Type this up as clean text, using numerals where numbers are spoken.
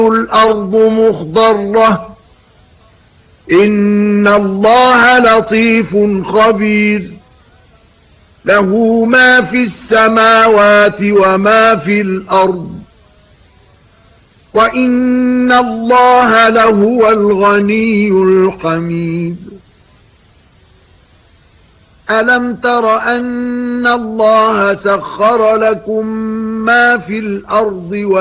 الأرض مخضرة إن الله لطيف خبير له ما في السماوات وما في الأرض وإن الله لهو الغني الحميد ألم تر أن الله سخر لكم ما في الأرض